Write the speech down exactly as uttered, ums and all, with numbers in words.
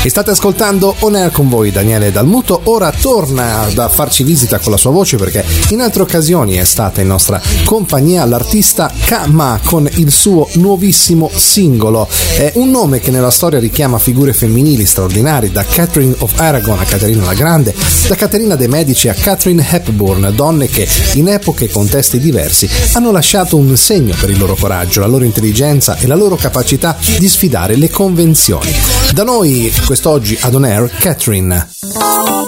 E state ascoltando On Air con voi Daniele Dalmuto. Ora torna a farci visita con la sua voce, perché in altre occasioni è stata in nostra compagnia l'artista Kama con il suo nuovissimo singolo. È un nome che nella storia richiama figure femminili straordinarie, da Catherine of Aragon a Caterina la Grande, da Caterina de' Medici a Katharine Hepburn, donne che in epoche e contesti diversi hanno lasciato un segno per il loro coraggio, la loro intelligenza e la loro capacità di sfidare le convenzioni. Da noi quest'oggi ad On Air, Catherine.